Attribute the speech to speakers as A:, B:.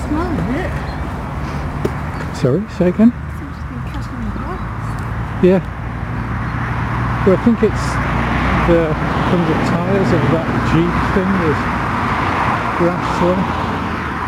A: smelling it.
B: Sorry, say again?
A: Seems to be catching the grass.
B: Yeah. Well, I think it's from the tyres of that Jeep thing, there's grass there.